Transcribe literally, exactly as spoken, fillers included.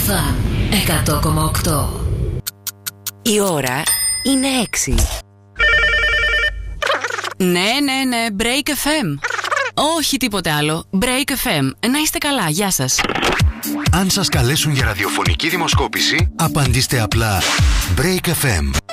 Φαν εκατό κόμμα οκτώ. Η ώρα είναι έξι. Ναι, ναι, ναι, Break εφ εμ. Όχι τίποτε άλλο. Break εφ εμ. Να είστε καλά, γεια σας. Αν σας καλέσουν για ραδιοφωνική δημοσκόπηση, απαντήστε απλά Break εφ εμ.